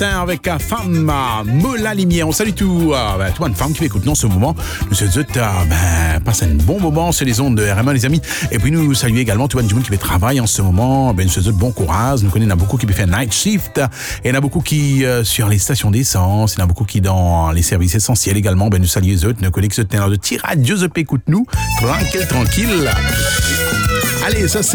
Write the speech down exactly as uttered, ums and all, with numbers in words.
matin avec la femme Mola Limier. On salue tout, euh, ben, toi, une femme qui m'écoute en ce moment. Nous souhaitons, euh, ben, passe un bon moment sur les ondes de R M A, les amis. Et puis nous saluons également tout le monde qui fait travail en ce moment. Ben, nous souhaitons bon courage. Nous connaissons, il y en a beaucoup qui fait night shift. Et il y en a beaucoup qui, euh, sur les stations d'essence. Il y en a beaucoup qui dans les services essentiels également. Ben, nous saluons eux. Nous connaissons ce teneur de tir. Adieu, écoute-nous. Tranquille, tranquille. Allez, ça c'est